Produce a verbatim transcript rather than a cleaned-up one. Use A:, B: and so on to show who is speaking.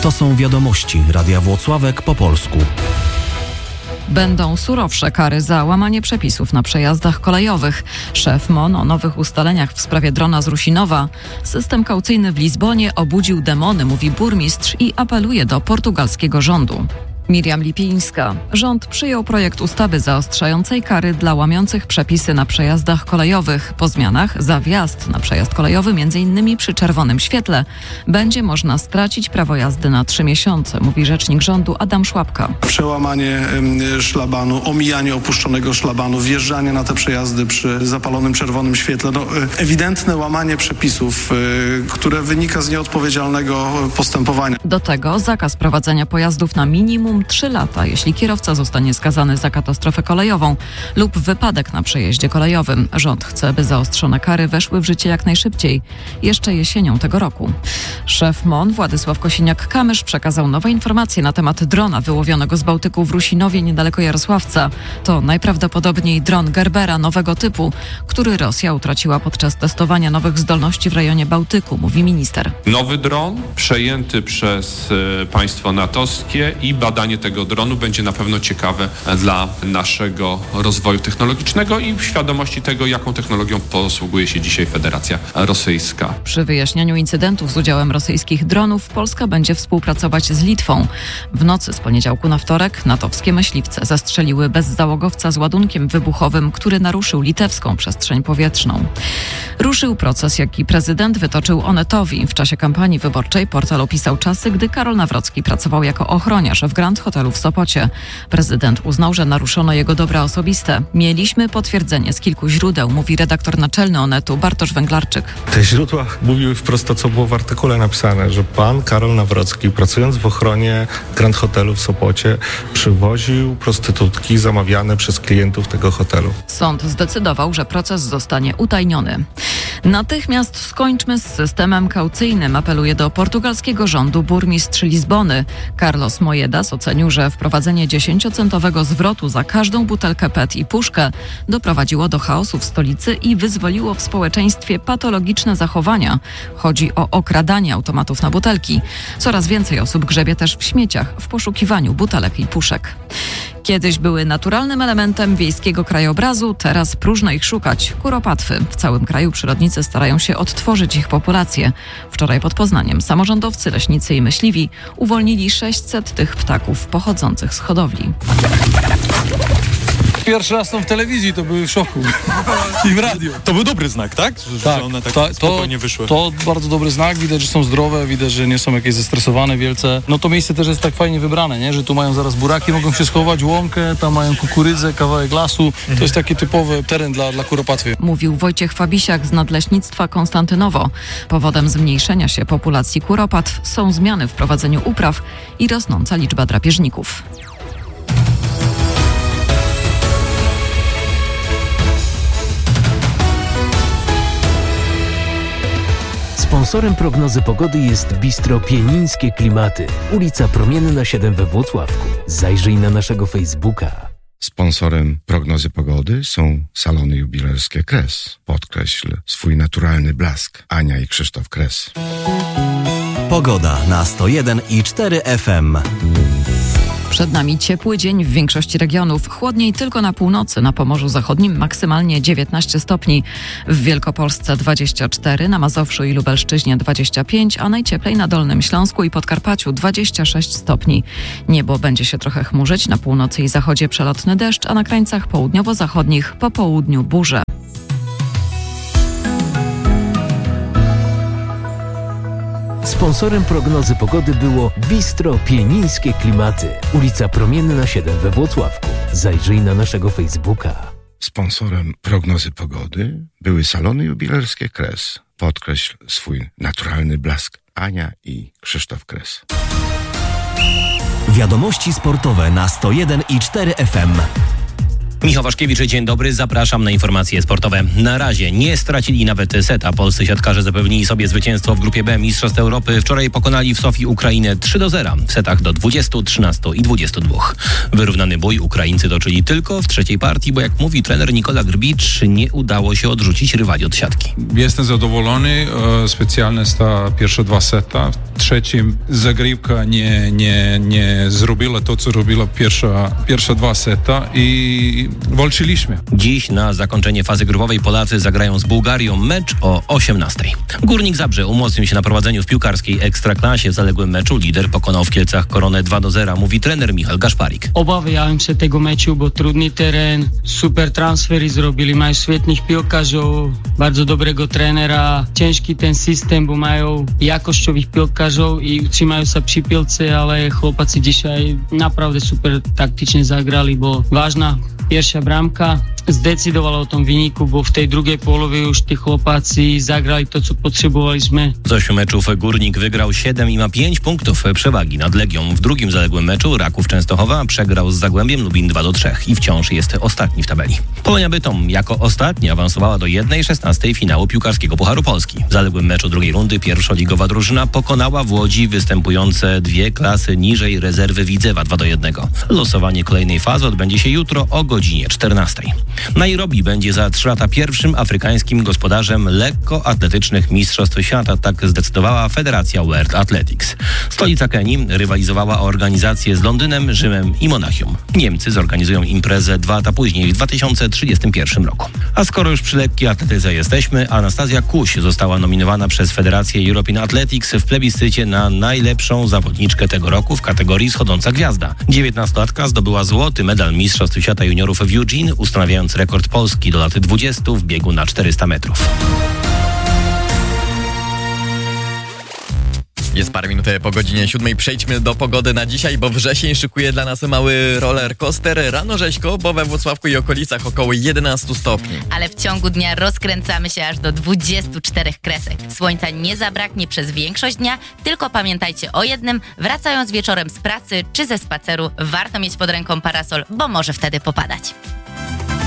A: To są wiadomości Radia Włocławek po polsku.
B: Będą surowsze kary za łamanie przepisów na przejazdach kolejowych. Szef M O N o nowych ustaleniach w sprawie drona z Rusinowa. System kaucyjny w Lizbonie obudził demony, mówi burmistrz i apeluje do portugalskiego rządu. Miriam Lipińska. Rząd przyjął projekt ustawy zaostrzającej kary dla łamiących przepisy na przejazdach kolejowych. Po zmianach za wjazd na przejazd kolejowy, między innymi przy czerwonym świetle, będzie można stracić prawo jazdy na trzy miesiące, mówi rzecznik rządu Adam Szłapka.
C: Przełamanie szlabanu, omijanie opuszczonego szlabanu, wjeżdżanie na te przejazdy przy zapalonym czerwonym świetle. No, ewidentne łamanie przepisów, które wynika z nieodpowiedzialnego postępowania.
B: Do tego zakaz prowadzenia pojazdów na minimum trzy lata, jeśli kierowca zostanie skazany za katastrofę kolejową lub wypadek na przejeździe kolejowym. Rząd chce, by zaostrzone kary weszły w życie jak najszybciej, jeszcze jesienią tego roku. Szef M O N Władysław Kosiniak-Kamysz przekazał nowe informacje na temat drona wyłowionego z Bałtyku w Rusinowie niedaleko Jarosławca. To najprawdopodobniej dron Gerbera nowego typu, który Rosja utraciła podczas testowania nowych zdolności w rejonie Bałtyku, mówi minister.
D: Nowy dron przejęty przez y, państwo natowskie i badanie tego dronu będzie na pewno ciekawe dla naszego rozwoju technologicznego i świadomości tego, jaką technologią posługuje się dzisiaj Federacja Rosyjska.
B: Przy wyjaśnianiu incydentów z udziałem rosyjskich dronów Polska będzie współpracować z Litwą. W nocy z poniedziałku na wtorek natowskie myśliwce zastrzeliły bezzałogowca z ładunkiem wybuchowym, który naruszył litewską przestrzeń powietrzną. Ruszył proces, jaki prezydent wytoczył Onetowi. W czasie kampanii wyborczej portal opisał czasy, gdy Karol Nawrocki pracował jako ochroniarz w Grand Hotelu w Sopocie. Prezydent uznał, że naruszono jego dobra osobiste. Mieliśmy potwierdzenie z kilku źródeł, mówi redaktor naczelny Onetu Bartosz Węglarczyk.
E: Te źródła mówiły wprost to, co było w artykule napisane, że pan Karol Nawrocki, pracując w ochronie Grand Hotelu w Sopocie, przywoził prostytutki zamawiane przez klientów tego hotelu.
B: Sąd zdecydował, że proces zostanie utajniony. Natychmiast skończmy z systemem kaucyjnym, apeluje do portugalskiego rządu burmistrz Lizbony. Carlos Moedas ocenił, że wprowadzenie dziesięciocentowego zwrotu za każdą butelkę P E T i puszkę doprowadziło do chaosu w stolicy i wyzwoliło w społeczeństwie patologiczne zachowania. Chodzi o okradanie automatów na butelki. Coraz więcej osób grzebie też w śmieciach w poszukiwaniu butelek i puszek. Kiedyś były naturalnym elementem wiejskiego krajobrazu, teraz próżno ich szukać. Kuropatwy. W całym kraju przyrodnicy starają się odtworzyć ich populację. Wczoraj pod Poznaniem samorządowcy, leśnicy i myśliwi uwolnili sześćset tych ptaków pochodzących z hodowli.
F: Pierwszy raz są w telewizji, to były w szoku. I w radio.
G: To był dobry znak, tak? Że,
F: tak,
G: że one tak
F: ta,
G: spokojnie
F: to,
G: wyszły.
F: To bardzo dobry znak, widać, że są zdrowe, widać, że nie są jakieś zestresowane wielce. No to miejsce też jest tak fajnie wybrane, nie? Że tu mają zaraz buraki, mogą się schować, łąkę, tam mają kukurydzę, kawałek lasu. Mhm. To jest taki typowy teren dla, dla kuropatwy.
B: Mówił Wojciech Fabisiak z Nadleśnictwa Konstantynowo. Powodem zmniejszenia się populacji kuropatw są zmiany w prowadzeniu upraw i rosnąca liczba drapieżników.
H: Sponsorem prognozy pogody jest Bistro Pienińskie Klimaty, ulica Promienna siedem we Włocławku. Zajrzyj na naszego Facebooka.
I: Sponsorem prognozy pogody są salony jubilerskie Kres. Podkreśl swój naturalny blask. Ania i Krzysztof Kres.
A: Pogoda na sto jeden i cztery F M.
B: Przed nami ciepły dzień w większości regionów. Chłodniej tylko na północy, na Pomorzu Zachodnim maksymalnie dziewiętnaście stopni. W Wielkopolsce dwadzieścia cztery, na Mazowszu i Lubelszczyźnie dwadzieścia pięć, a najcieplej na Dolnym Śląsku i Podkarpaciu dwadzieścia sześć stopni. Niebo będzie się trochę chmurzyć, na północy i zachodzie przelotny deszcz, a na krańcach południowo-zachodnich po południu burze.
H: Sponsorem prognozy pogody było Bistro Pienińskie Klimaty, ulica Promienna siedem we Włocławku. Zajrzyj na naszego Facebooka.
I: Sponsorem prognozy pogody były salony jubilerskie Kres. Podkreśl swój naturalny blask. Ania i Krzysztof Kres.
A: Wiadomości sportowe na sto jeden i cztery F M.
G: Michał Waszkiewicz, dzień dobry, zapraszam na informacje sportowe. Na razie nie stracili nawet seta. Polscy siatkarze zapewnili sobie zwycięstwo w grupie B Mistrzostw Europy. Wczoraj pokonali w Sofii Ukrainę trzy do zera w setach do dwudziestu, trzynastu i dwudziestu dwóch. Wyrównany bój Ukraińcy toczyli tylko w trzeciej partii, bo jak mówi trener Nikola Grbicz, nie udało się odrzucić rywali od siatki.
J: Jestem zadowolony, specjalnie z ta pierwsze dwa seta. W trzecim zagrywka nie, nie, nie zrobiła to, co robiła pierwsza, pierwsze dwa seta i walczyliśmy.
G: Dziś na zakończenie fazy grupowej Polacy zagrają z Bułgarią mecz o osiemnastej. Górnik Zabrze umocnił się na prowadzeniu w piłkarskiej Ekstraklasie. W zaległym meczu lider pokonał w Kielcach Koronę dwa do zera, mówi trener Michal Gaszparik.
K: Obawiałem się tego meczu, bo trudny teren, super transfery zrobili, mają świetnych piłkarzy, bardzo dobrego trenera. Ciężki ten system, bo mają jakościowych piłkarzy i utrzymają się przy piłce, ale chłopacy dzisiaj naprawdę super taktycznie zagrali, bo ważna pierwsza bramka zdecydowala o tom wyniku, bo w tej drugiej połowie już ci chłopacy zagrali to, co potrzebowaliśmy.
G: Z ośmiu meczów Górnik wygrał siedem i ma pięć punktów przewagi nad Legią. W drugim zaległym meczu Raków Częstochowa przegrał z Zagłębiem Lubin dwa do trzech i wciąż jest ostatni w tabeli. Polonia Bytom jako ostatnia awansowała do jednej szesnastej finału piłkarskiego Pucharu Polski. W zaległym meczu drugiej rundy pierwszoligowa drużyna pokonała w Łodzi występujące dwie klasy niżej rezerwy Widzewa dwa do jednego. Losowanie kolejnej fazy odbędzie się jutro o godzinie czternastej. Nairobi będzie za trzy lata pierwszym afrykańskim gospodarzem lekkoatletycznych mistrzostw świata, tak zdecydowała Federacja World Athletics. Stolica Kenii rywalizowała o organizację z Londynem, Rzymem i Monachium. Niemcy zorganizują imprezę dwa lata później, w dwa tysiące trzydziestym pierwszym roku. A skoro już przy lekkiej atletyce jesteśmy, Anastazja Kuś została nominowana przez Federację European Athletics w plebiscycie na najlepszą zawodniczkę tego roku w kategorii Schodząca Gwiazda. dziewiętnastolatka zdobyła złoty medal Mistrzostw Świata Juniorów w Eugene, ustanawiając rekord Polski do lat dwudziestu w biegu na czterysta metrów.
L: Jest parę minut po godzinie siódmej. Przejdźmy do pogody na dzisiaj, bo wrzesień szykuje dla nas mały roller coaster. Rano rzeźko, bo we Włocławku i okolicach około jedenaście stopni.
M: Ale w ciągu dnia rozkręcamy się aż do dwudziestu czterech kresek. Słońca nie zabraknie przez większość dnia, tylko pamiętajcie o jednym, wracając wieczorem z pracy czy ze spaceru, warto mieć pod ręką parasol, bo może wtedy popadać.